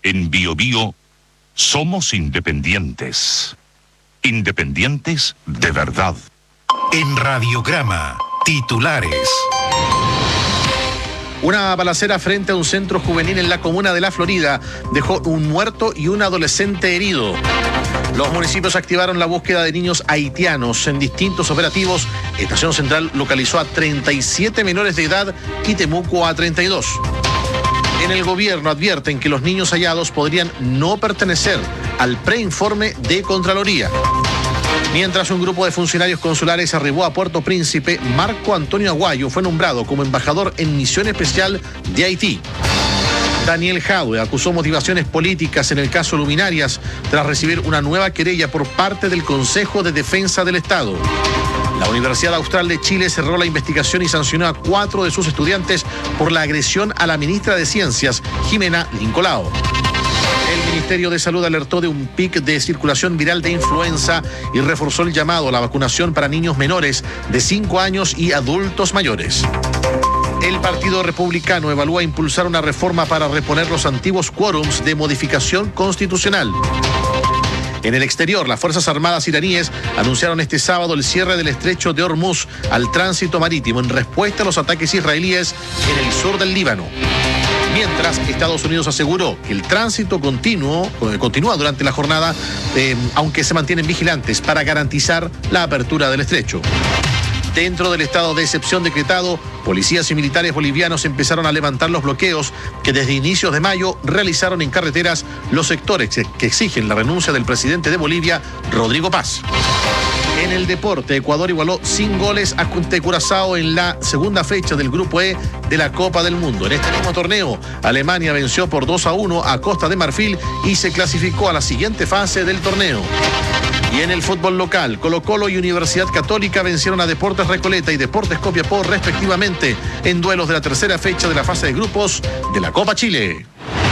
En BioBio somos independientes. Independientes de verdad. En Radiograma, titulares. Una balacera frente a un centro juvenil en la comuna de La Florida dejó un muerto y un adolescente herido. Los municipios activaron la búsqueda de niños haitianos en distintos operativos. Estación Central localizó a 37 menores de edad y Temuco a 32. En el gobierno advierten que los niños hallados podrían no pertenecer al preinforme de Contraloría. Mientras un grupo de funcionarios consulares arribó a Puerto Príncipe, Marco Antonio Aguayo fue nombrado como embajador en misión especial de Haití. Daniel Jadwe acusó motivaciones políticas en el caso Luminarias tras recibir una nueva querella por parte del Consejo de Defensa del Estado. La Universidad Austral de Chile cerró la investigación y sancionó a 4 de sus estudiantes por la agresión a la ministra de Ciencias, Jimena Lincolao. El Ministerio de Salud alertó de un pic de circulación viral de influenza y reforzó el llamado a la vacunación para niños menores de 5 años y adultos mayores. El Partido Republicano evalúa impulsar una reforma para reponer los antiguos quórums de modificación constitucional. En el exterior, las Fuerzas Armadas iraníes anunciaron este sábado el cierre del estrecho de Hormuz al tránsito marítimo en respuesta a los ataques israelíes en el sur del Líbano. Mientras, Estados Unidos aseguró que el tránsito continúa durante la jornada, aunque se mantienen vigilantes para garantizar la apertura del estrecho. Dentro del estado de excepción decretado, policías y militares bolivianos empezaron a levantar los bloqueos que desde inicios de mayo realizaron en carreteras los sectores que exigen la renuncia del presidente de Bolivia, Rodrigo Paz. En el deporte, Ecuador igualó sin goles ante Curazao en la segunda fecha del Grupo E de la Copa del Mundo. En este mismo torneo, Alemania venció por 2-1 a Costa de Marfil y se clasificó a la siguiente fase del torneo. Y en el fútbol local, Colo-Colo y Universidad Católica vencieron a Deportes Recoleta y Deportes Copiapó respectivamente en duelos de la tercera fecha de la fase de grupos de la Copa Chile.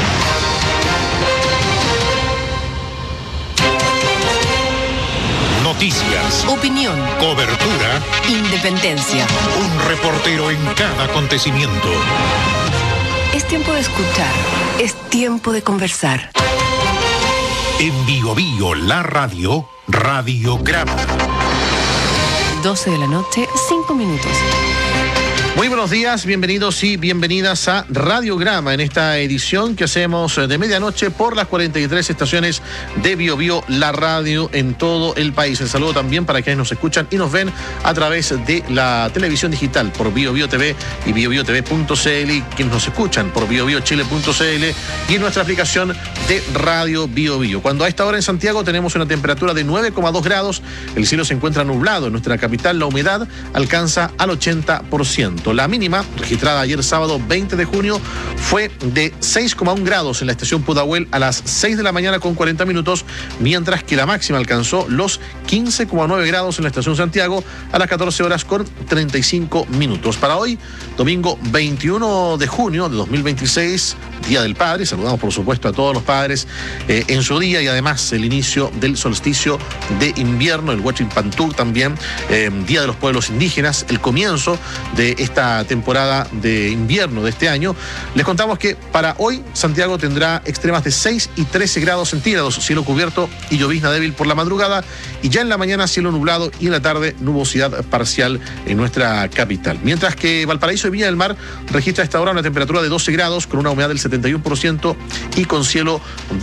Noticias, opinión, cobertura, independencia. Un reportero en cada acontecimiento. Es tiempo de escuchar, es tiempo de conversar. En BioBio, la radio, Radiograma. 12 de la noche, 5 minutos. Muy buenos días, bienvenidos y bienvenidas a Radiograma en esta edición que hacemos de medianoche por las 43 estaciones de BioBio, la radio en todo el país. El saludo también para quienes nos escuchan y nos ven a través de la televisión digital por BioBio TV y BioBioTV.cl y quienes nos escuchan por BioBioChile.cl y en nuestra aplicación de Radio BioBio. Cuando a esta hora en Santiago tenemos una temperatura de 9,2 grados, el cielo se encuentra nublado en nuestra capital, la humedad alcanza al 80%. La mínima, registrada ayer sábado 20 de junio, fue de 6,1 grados en la estación Pudahuel a las 6 de la mañana con 40 minutos, mientras que la máxima alcanzó los 15,9 grados en la estación Santiago a las 14 horas con 35 minutos. Para hoy, domingo 21 de junio de 2026, Día del Padre, saludamos por supuesto a todos los padres en su día y además el inicio del solsticio de invierno, el Huachín Pantú también, Día de los Pueblos Indígenas, el comienzo de esta temporada de invierno de este año. Les contamos que para hoy Santiago tendrá extremas de 6 y 13 grados centígrados, cielo cubierto y llovizna débil por la madrugada, y ya en la mañana cielo nublado y en la tarde nubosidad parcial en nuestra capital. Mientras que Valparaíso y Viña del Mar registra a esta hora una temperatura de 12 grados con una humedad del 71% y con cielo